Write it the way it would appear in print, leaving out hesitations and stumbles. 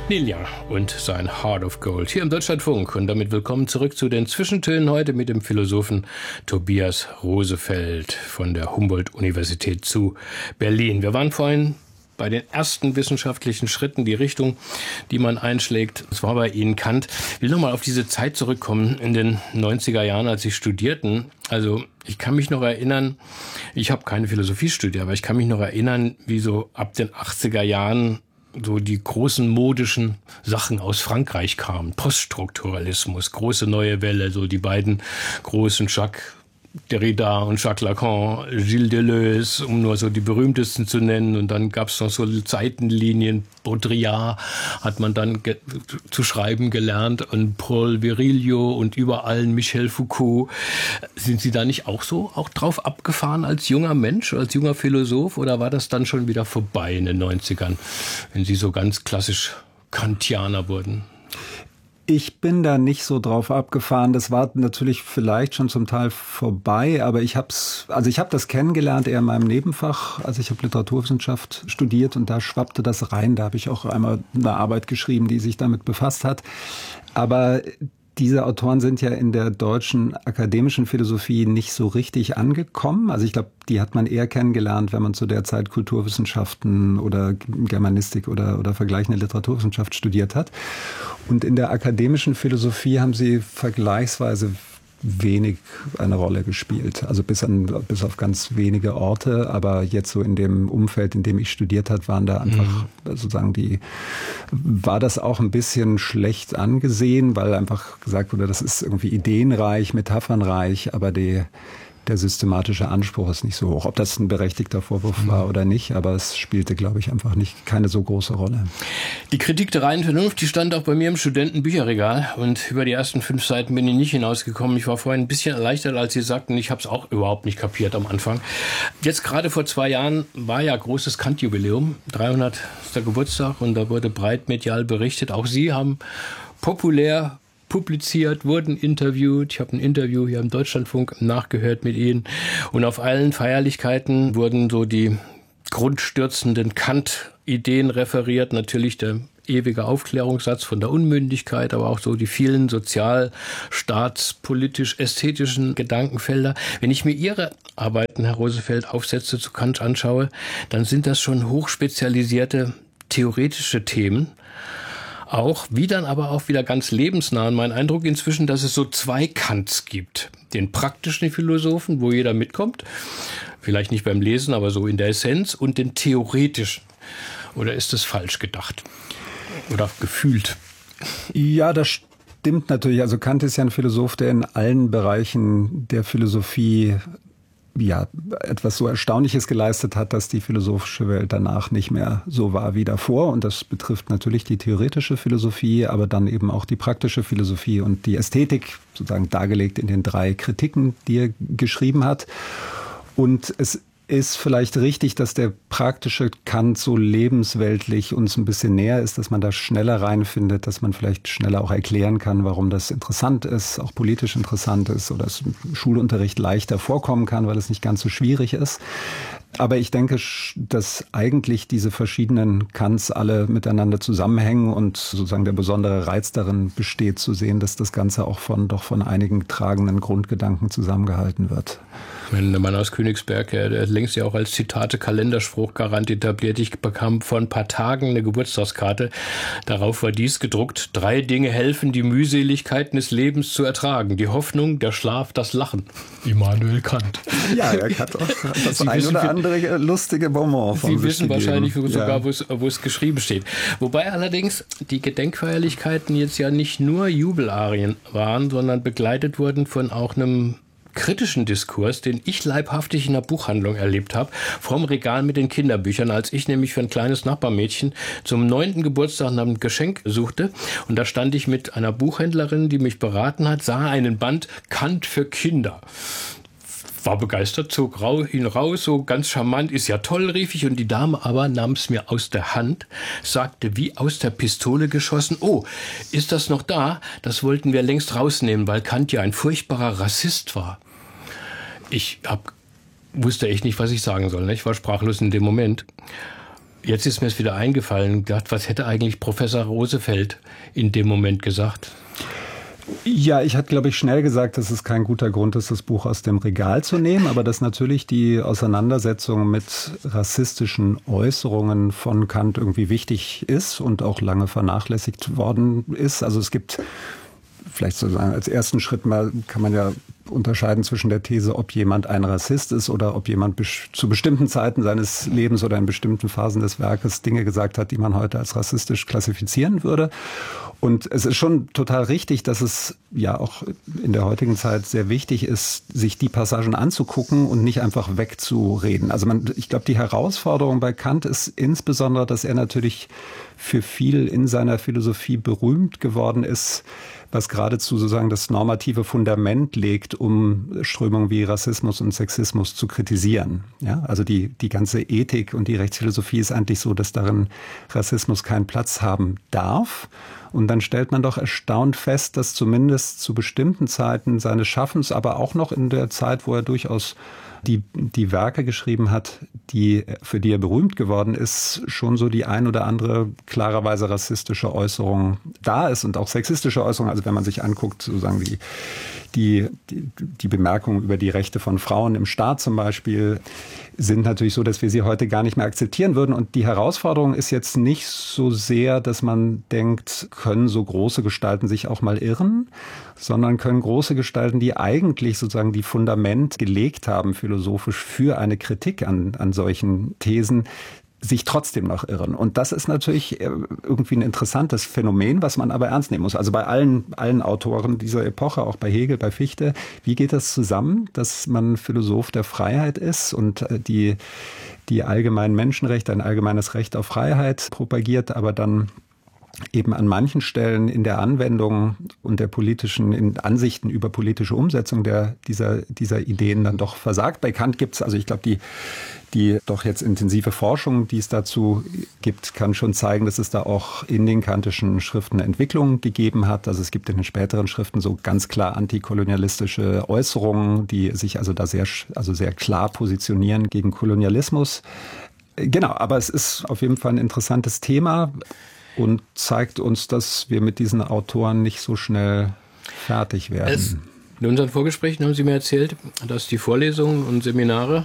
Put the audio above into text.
Neil Young und sein Heart of Gold hier im Deutschlandfunk. Und damit willkommen zurück zu den Zwischentönen heute mit dem Philosophen Tobias Rosefeld von der Humboldt-Universität zu Berlin. Wir waren vorhin bei den ersten wissenschaftlichen Schritten, die Richtung, die man einschlägt. Das war bei Ihnen Kant. Ich will nochmal auf diese Zeit zurückkommen in den 90er Jahren, als Sie studierten. Also ich kann mich noch erinnern, ich habe keine Philosophie studiert, aber ich kann mich noch erinnern, wie so ab den 80er Jahren so die großen modischen Sachen aus Frankreich kamen. Poststrukturalismus, große neue Welle, so die beiden großen Jacques Derrida und Jacques Lacan, Gilles Deleuze, um nur so die berühmtesten zu nennen. Und dann gab es noch so Seitenlinien. Baudrillard hat man dann zu schreiben gelernt und Paul Virilio und überall Michel Foucault. Sind Sie da nicht auch drauf abgefahren als junger Mensch, als junger Philosoph? Oder war das dann schon wieder vorbei in den 90ern, wenn Sie so ganz klassisch Kantianer wurden? Ich bin da nicht so drauf abgefahren. Das war natürlich vielleicht schon zum Teil vorbei, aber ich habe das kennengelernt eher in meinem Nebenfach. Also ich habe Literaturwissenschaft studiert und da schwappte das rein. Da habe ich auch einmal eine Arbeit geschrieben, die sich damit befasst hat. Aber diese Autoren sind ja in der deutschen akademischen Philosophie nicht so richtig angekommen. Also ich glaube, die hat man eher kennengelernt, wenn man zu der Zeit Kulturwissenschaften oder Germanistik oder vergleichende Literaturwissenschaft studiert hat. Und in der akademischen Philosophie haben sie vergleichsweise wenig eine Rolle gespielt. Also bis auf ganz wenige Orte, aber jetzt so in dem Umfeld, in dem ich studiert habe, waren da einfach sozusagen war das auch ein bisschen schlecht angesehen, weil einfach gesagt wurde, das ist irgendwie ideenreich, metaphernreich, aber der systematische Anspruch ist nicht so hoch. Ob das ein berechtigter Vorwurf war oder nicht, aber es spielte, glaube ich, einfach keine so große Rolle. Die Kritik der reinen Vernunft, die stand auch bei mir im Studentenbücherregal und über die ersten 5 Seiten bin ich nicht hinausgekommen. Ich war vorhin ein bisschen erleichtert, als Sie sagten, ich habe es auch überhaupt nicht kapiert am Anfang. Jetzt gerade vor 2 Jahren war ja großes Kant-Jubiläum, 300. Geburtstag, und da wurde breit medial berichtet. Auch Sie haben populär publiziert, wurden interviewt. Ich habe ein Interview hier im Deutschlandfunk nachgehört mit Ihnen. Und auf allen Feierlichkeiten wurden so die grundstürzenden Kant-Ideen referiert. Natürlich der ewige Aufklärungssatz von der Unmündigkeit, aber auch so die vielen sozial-, staatspolitisch-ästhetischen Gedankenfelder. Wenn ich mir Ihre Arbeiten, Herr Rosefeld, Aufsätze zu Kant anschaue, dann sind das schon hochspezialisierte theoretische Themen. Auch, wie dann aber auch wieder ganz lebensnah. Und mein Eindruck inzwischen, dass es so 2 Kants gibt. Den praktischen Philosophen, wo jeder mitkommt, vielleicht nicht beim Lesen, aber so in der Essenz, und den theoretischen. Oder ist das falsch gedacht? Oder gefühlt? Ja, das stimmt natürlich. Also Kant ist ja ein Philosoph, der in allen Bereichen der Philosophie etwas so Erstaunliches geleistet hat, dass die philosophische Welt danach nicht mehr so war wie davor. Und das betrifft natürlich die theoretische Philosophie, aber dann eben auch die praktische Philosophie und die Ästhetik, sozusagen dargelegt in den 3 Kritiken, die er geschrieben hat. Und es ist vielleicht richtig, dass der praktische Kant so lebensweltlich uns ein bisschen näher ist, dass man da schneller reinfindet, dass man vielleicht schneller auch erklären kann, warum das interessant ist, auch politisch interessant ist, oder es im Schulunterricht leichter vorkommen kann, weil es nicht ganz so schwierig ist. Aber ich denke, dass eigentlich diese verschiedenen Kants alle miteinander zusammenhängen und sozusagen der besondere Reiz darin besteht, zu sehen, dass das Ganze auch von einigen tragenden Grundgedanken zusammengehalten wird. Der Mann aus Königsberg, der hat längst ja auch als Zitate Kalenderspruch Garant etabliert. Ich bekam vor ein paar Tagen eine Geburtstagskarte. Darauf war dies gedruckt: 3 Dinge helfen, die Mühseligkeiten des Lebens zu ertragen. Die Hoffnung, der Schlaf, das Lachen. Immanuel Kant. Ja, er hat auch das ein oder andere lustige Bonbon von Sie wissen wahrscheinlich sogar, ja, wo es geschrieben steht. Wobei allerdings die Gedenkfeierlichkeiten jetzt ja nicht nur Jubelarien waren, sondern begleitet wurden von auch einem kritischen Diskurs, den ich leibhaftig in der Buchhandlung erlebt habe, vorm Regal mit den Kinderbüchern, als ich nämlich für ein kleines Nachbarmädchen zum 9. Geburtstag nach einem Geschenk suchte. Und da stand ich mit einer Buchhändlerin, die mich beraten hat, sah einen Band Kant für Kinder. War begeistert, zog ihn raus, so ganz charmant, ist ja toll, rief ich. Und die Dame aber nahm es mir aus der Hand, sagte wie aus der Pistole geschossen: Oh, ist das noch da? Das wollten wir längst rausnehmen, weil Kant ja ein furchtbarer Rassist war. Ich wusste echt nicht, was ich sagen soll. Ich war sprachlos in dem Moment. Jetzt ist mir es wieder eingefallen, was hätte eigentlich Professor Rosefeld in dem Moment gesagt? Ja, ich hatte, glaube ich, schnell gesagt, dass es kein guter Grund ist, das Buch aus dem Regal zu nehmen, aber dass natürlich die Auseinandersetzung mit rassistischen Äußerungen von Kant irgendwie wichtig ist und auch lange vernachlässigt worden ist. Also es gibt vielleicht sozusagen als ersten Schritt mal, kann man ja unterscheiden zwischen der These, ob jemand ein Rassist ist oder ob jemand zu bestimmten Zeiten seines Lebens oder in bestimmten Phasen des Werkes Dinge gesagt hat, die man heute als rassistisch klassifizieren würde. Und es ist schon total richtig, dass es ja auch in der heutigen Zeit sehr wichtig ist, sich die Passagen anzugucken und nicht einfach wegzureden. Also ich glaube, die Herausforderung bei Kant ist insbesondere, dass er natürlich für viel in seiner Philosophie berühmt geworden ist, was geradezu sozusagen das normative Fundament legt, um Strömungen wie Rassismus und Sexismus zu kritisieren. Ja, also die ganze Ethik und die Rechtsphilosophie ist eigentlich so, dass darin Rassismus keinen Platz haben darf. Und dann stellt man doch erstaunt fest, dass zumindest zu bestimmten Zeiten seines Schaffens, aber auch noch in der Zeit, wo er durchaus die Werke geschrieben hat, für die er berühmt geworden ist, schon so die ein oder andere klarerweise rassistische Äußerung da ist und auch sexistische Äußerungen. Also wenn man sich anguckt, sozusagen die Bemerkungen über die Rechte von Frauen im Staat zum Beispiel, sind natürlich so, dass wir sie heute gar nicht mehr akzeptieren würden. Und die Herausforderung ist jetzt nicht so sehr, dass man denkt, können so große Gestalten sich auch mal irren, sondern können große Gestalten, die eigentlich sozusagen die Fundament gelegt haben, philosophisch für eine Kritik an solchen Thesen, sich trotzdem noch irren. Und das ist natürlich irgendwie ein interessantes Phänomen, was man aber ernst nehmen muss. Also bei allen Autoren dieser Epoche, auch bei Hegel, bei Fichte, wie geht das zusammen, dass man Philosoph der Freiheit ist und die allgemeinen Menschenrechte, ein allgemeines Recht auf Freiheit propagiert, aber dann eben an manchen Stellen in der Anwendung und der in Ansichten über politische Umsetzung dieser Ideen dann doch versagt. Bei Kant gibt's, also ich glaube, die doch jetzt intensive Forschung, die es dazu gibt, kann schon zeigen, dass es da auch in den kantischen Schriften Entwicklungen gegeben hat. Also es gibt in den späteren Schriften so ganz klar antikolonialistische Äußerungen, die sich also da sehr klar positionieren gegen Kolonialismus. Genau, aber es ist auf jeden Fall ein interessantes Thema und zeigt uns, dass wir mit diesen Autoren nicht so schnell fertig werden. In unseren Vorgesprächen haben Sie mir erzählt, dass die Vorlesungen und Seminare